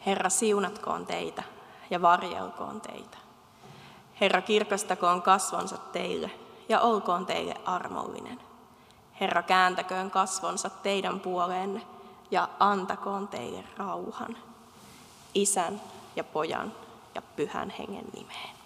Herra, siunatkoon teitä ja varjelkoon teitä. Herra, kirkastakoon kasvonsa teille ja olkoon teille armollinen. Herra, kääntäköön kasvonsa teidän puoleenne ja antakoon teille rauhan. Isän ja Pojan ja Pyhän Hengen nimeen.